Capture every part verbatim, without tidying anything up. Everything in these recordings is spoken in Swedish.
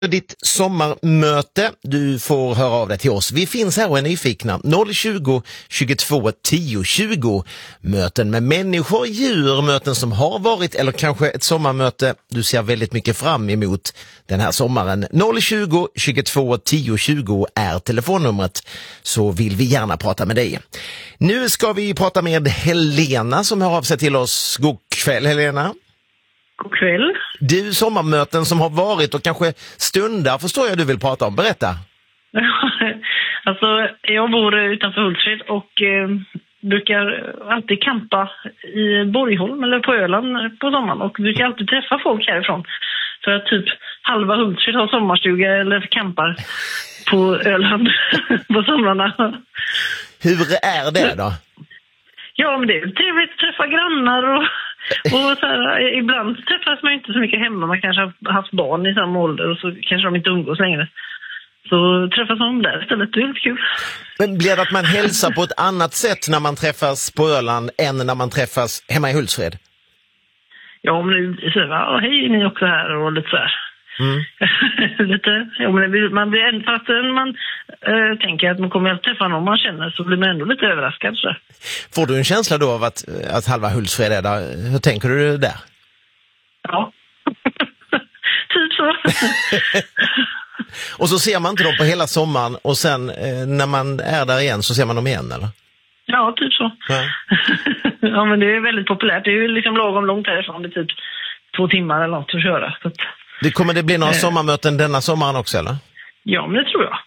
ditt sommarmöte. Du får höra av dig till oss. Vi finns här och är nyfikna. noll tjugo, tjugotvå, tio, tjugo. Möten med människor, djur, möten som har varit eller kanske ett sommarmöte du ser väldigt mycket fram emot den här sommaren. noll tjugo, tjugotvå, tio, tjugo är telefonnumret, så vill vi gärna prata med dig. Nu ska vi prata med Helena som hör av sig till oss. God kväll, Helena. God kväll. Du, sommarmöten som har varit och kanske stundar förstår jag du vill prata om. Berätta. Alltså, jag bor utanför Hultsfred och eh, brukar alltid campa i Borgholm eller på Öland på sommaren och brukar alltid träffa folk härifrån. För att typ halva Hultsfred har sommarstuga eller campar på Öland på somrarna. Hur är det då? Ja, men det är trevligt att träffa grannar och, och så här, ibland träffas man inte så mycket hemma. Man kanske har haft barn i samma ålder och så kanske de inte umgås längre. Så träffas de där istället, det är lite kul. Men blir det att man hälsar på ett annat sätt när man träffas på Öland än när man träffas hemma i Hultsfred? Ja, men det säger man, hej ni också här och lite så här. Mm. lite, ja, men det blir, man blir ändå, fast man äh, tänker att man kommer att träffa någon man känner så blir man ändå lite överraskad. Så. Får du en känsla då av att, att halva Hultsfred är där? Hur tänker du där? Ja, typ så. Och så ser man inte dem på hela sommaren och sen eh, när man är där igen så ser man dem igen, eller? Ja, typ så. Ja, ja men det är väldigt populärt. Det är ju liksom lagom långt härifrån. Det är typ två timmar eller något att köra. Så att, det kommer det bli några eh. sommarmöten denna sommaren också, eller? Ja, men det tror jag.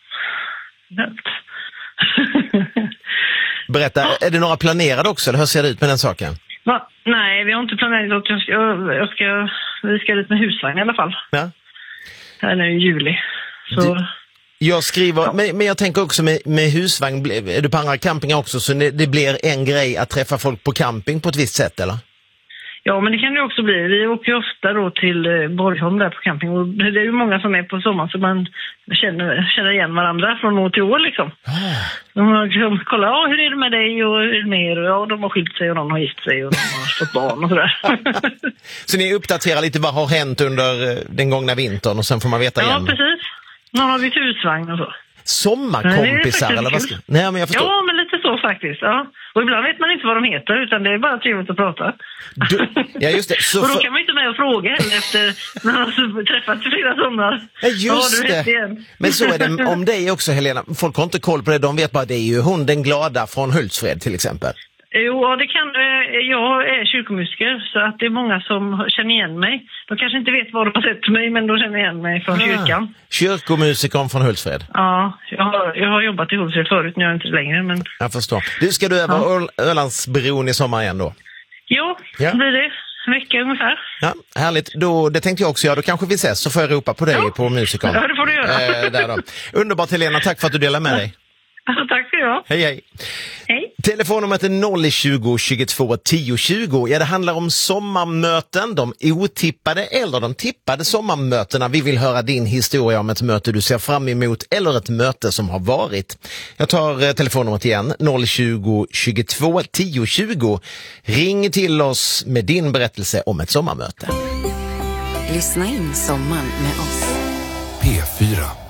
Berätta, är det några planerade också, eller hur ser det ut med den saken? Va? Nej, vi har inte planerat att jag ska, jag ska, vi ska dit med husvagn i alla fall. Ja. Här är i juli. Så... Du, jag skriver, ja. men, men jag tänker också med, med husvagn, är du på andra campingar också så det, det blir en grej att träffa folk på camping på ett visst sätt, eller? Ja, men det kan det också bli. Vi åker ju ofta då till eh, Borgholm där på camping och det är ju många som är på sommaren så man känner, känner igen varandra från år till år liksom. Ah. De liksom, kollar, ja, hur är det med dig och hur är det med er? Ja, de har skilt sig och de har gift sig och de har fått barn och sådär. Så ni uppdaterar lite vad har hänt under den gångna vintern och sen får man veta ja, igen? Ja, precis. Någon har bytt husvagn och så. Sommarkompisar eller vad ska... Nej, men jag förstår. Ja, men lite så faktiskt. Ja. Och ibland vet man inte vad de heter utan det är bara trevligt att prata. Du... Ja, just det. Så och då för... kan man inte med och fråga heller efter när man har träffats i flera somrar. Ja, just ja, det. Igen. Men så är det om dig också, Helena. Folk har inte koll på det. De vet bara att det är ju hon den glada från Hultsfred till exempel. Jo, det kan, jag är kyrkomusiker så att det är många som känner igen mig. De kanske inte vet var de har sett mig men de känner igen mig från ah, kyrkan. Kyrkomusikern från Hultsfred? Ja, jag har, jag har jobbat i Hultsfred förut, nu är jag inte längre. Men... Jag förstår. Du, ska du över ja. Ölandsbron i sommar igen då? Jo, ja. Det blir det. En vecka ungefär. Ja, härligt. Då, det tänkte jag också göra. Då kanske vi ses så får jag ropa på dig ja. på musikern. Ja, det får du göra. Eh, där då. Underbart, Helena. Tack för att du delar med dig. Tack för det. Hej, hej. Hej. Telefonnumret är noll tjugo, tjugotvå, tio, tjugo. Ja, det handlar om sommarmöten, de otippade eller de tippade sommarmötena. Vi vill höra din historia om ett möte du ser fram emot eller ett möte som har varit. Jag tar telefonnumret igen, noll tjugo, tjugotvå, tio, tjugo. Ring till oss med din berättelse om ett sommarmöte. Lyssna in sommaren med oss. P fyra.